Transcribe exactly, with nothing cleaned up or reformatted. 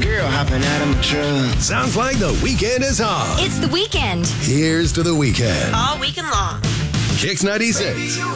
girl hopping out of my truck. Sounds like the weekend is on. It's the weekend. Here's to the weekend. All weekend long. Kicks ninety-six.